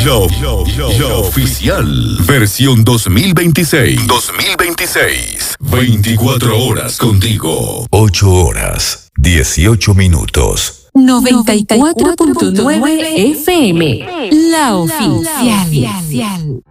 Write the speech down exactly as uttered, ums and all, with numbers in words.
la oficial. Versión dos mil veintiséis. dos mil veintiséis. veinticuatro horas contigo. ocho horas, dieciocho minutos. noventa y cuatro punto nueve F M. La oficial.